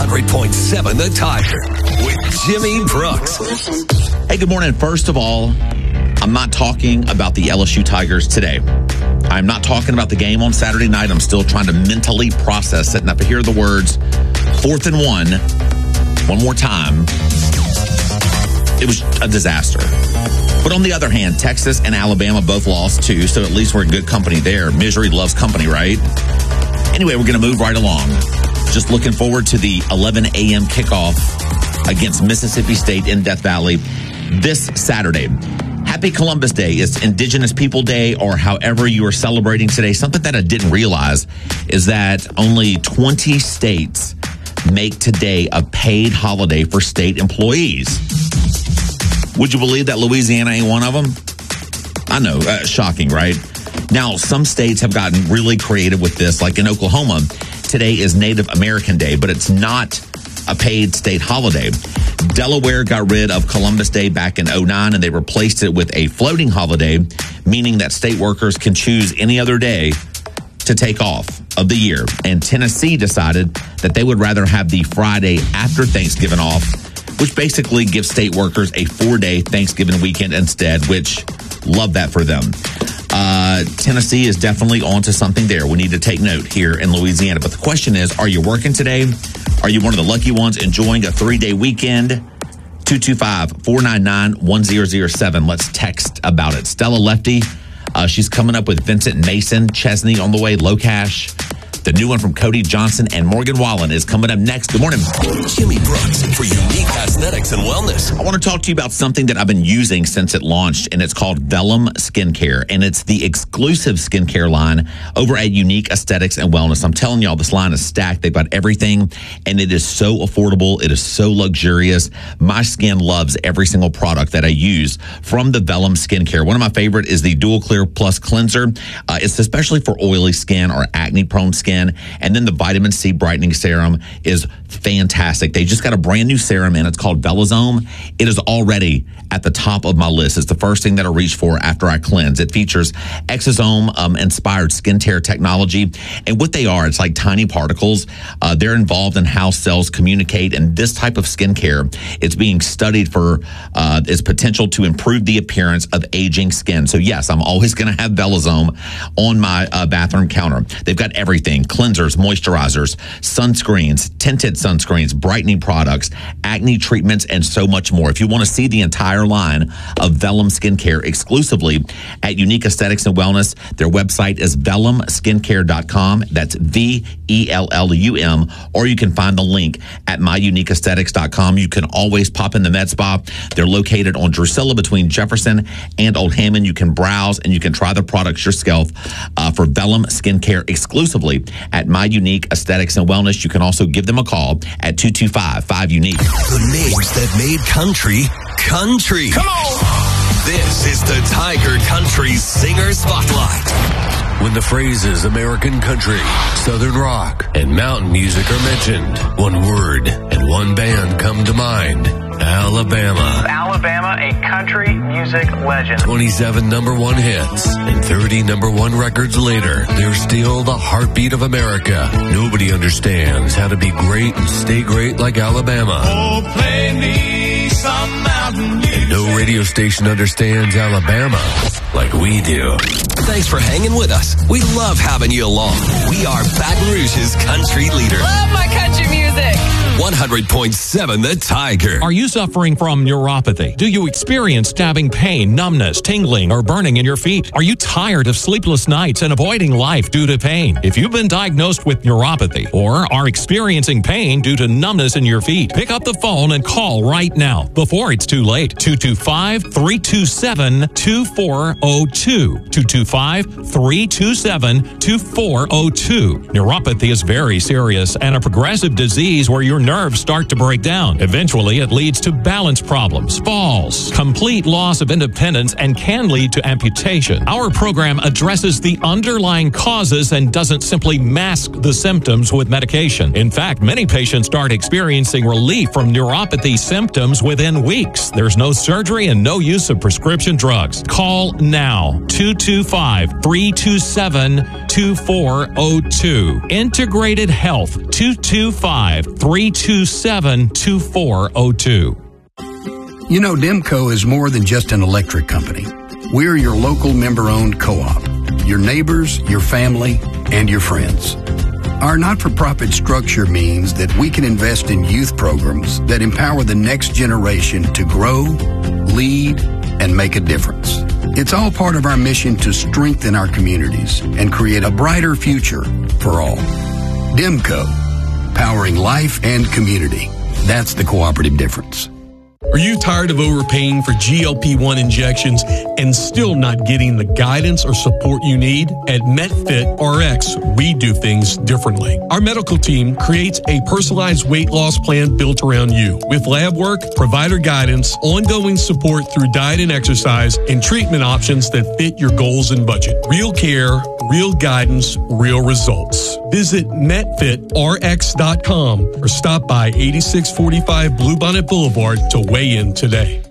100.7 The Tiger with Jimmy Brooks. Hey, good morning. First of all, I'm not talking about the LSU Tigers today. I'm not talking about the game on Saturday night. I'm still trying to mentally process it. And if I hear the words 4th and 1 one more time, it was a disaster. But on the other hand, Texas and Alabama both lost too, so at least we're in good company there. Misery loves company, right? Anyway, we're going to move right along. Just looking forward to the 11 a.m. kickoff against Mississippi State in Death Valley this Saturday. Happy Columbus Day. It's Indigenous People Day, or however you are celebrating today. Something that I didn't realize is that only 20 states make today a paid holiday for state employees. Would you believe that Louisiana ain't one of them? I know, shocking, right? Now, some states have gotten really creative with this, like in Oklahoma. Today is Native American Day, but it's not a paid state holiday. Delaware got rid of Columbus Day back in 2009, and they replaced it with a floating holiday, meaning that state workers can choose any other day to take off of the year. And Tennessee decided that they would rather have the Friday after Thanksgiving off, which basically gives state workers a 4-day Thanksgiving weekend instead, which love that for them. Tennessee is definitely onto something there. We need to take note here in Louisiana. But the question is, are you working today? Are you one of the lucky ones enjoying a 3-day weekend? 225-499-1007. Let's text about it. Stella Lefty, she's coming up with Vincent Mason, Chesney on the way, Low Cash. The new one from Cody Johnson and Morgan Wallen is coming up next. Good morning. Jimmy Brooks for Unique Aesthetics and Wellness. I want to talk to you about something that I've been using since it launched, and it's called Vellum Skincare, and it's the exclusive skincare line over at Unique Aesthetics and Wellness. I'm telling y'all, this line is stacked. They've got everything, and it is so affordable. It is so luxurious. My skin loves every single product that I use from the Vellum Skincare. One of my favorite is the Dual Clear Plus Cleanser. It's especially for oily skin or acne-prone skin. And then the vitamin C brightening serum is fantastic. They just got a brand new serum in. It's called Belazome. It is already at the top of my list. It's the first thing that I reach for after I cleanse. It features exosome inspired skin tear technology. And what they are, it's like tiny particles. They're involved in how cells communicate. And this type of skincare, it's being studied for its potential to improve the appearance of aging skin. So yes, I'm always going to have Belazome on my bathroom counter. They've got everything: cleansers, moisturizers, sunscreens, tinted sunscreens, brightening products, acne treatments, and so much more. If you want to see the entire line of Vellum Skincare exclusively at Unique Aesthetics and Wellness, their website is vellumskincare.com. That's VELLUM. Or you can find the link at myuniqueaesthetics.com. You can always pop in the Med Spa. They're located on Drusilla between Jefferson and Old Hammond. You can browse and you can try the products yourself for Vellum Skincare exclusively at My Unique Aesthetics and Wellness. You can also give them a call at 225-5UNIQUE. The names that made country, country. Come on! This is the Tiger Country Singer Spotlight. When the phrases American country, Southern rock, and mountain music are mentioned, one word and one band come to mind: Alabama. Alabama, a country music legend. 27 number one hits and 30 number one records later, they're still the heartbeat of America. Nobody understands how to be great and stay great like Alabama. Oh, play me some mountain music. And no radio station understands Alabama like we do. Thanks for hanging with us. We love having you along. We are Baton Rouge's country leader. Love my country music. 100.7 The Tiger. Are you suffering from neuropathy? Do you experience stabbing pain, numbness, tingling, or burning in your feet? Are you tired of sleepless nights and avoiding life due to pain? If you've been diagnosed with neuropathy or are experiencing pain due to numbness in your feet, pick up the phone and call right now before it's too late. 225-327-2402. 225-327-2402. Neuropathy is very serious and a progressive disease where your nerves start to break down. Eventually, it leads to balance problems, falls, complete loss of independence, and can lead to amputation. Our program addresses the underlying causes and doesn't simply mask the symptoms with medication. In fact, many patients start experiencing relief from neuropathy symptoms within weeks. There's no surgery and no use of prescription drugs. Call now. 225-327-2402. Integrated Health. 225-327-2402. 827-2402. You know, Demco is more than just an electric company. We're your local member-owned co-op, your neighbors, your family, and your friends. Our not-for-profit structure means that we can invest in youth programs that empower the next generation to grow, lead, and make a difference. It's all part of our mission to strengthen our communities and create a brighter future for all. Demco, powering life and community. That's the cooperative difference. Are you tired of overpaying for GLP-1 injections and still not getting the guidance or support you need? At MetFit RX, we do things differently. Our medical team creates a personalized weight loss plan built around you with lab work, provider guidance, ongoing support through diet and exercise, and treatment options that fit your goals and budget. Real care, real guidance, real results. Visit MetFitRx.com or stop by 8645 Bluebonnet Boulevard to weigh in today.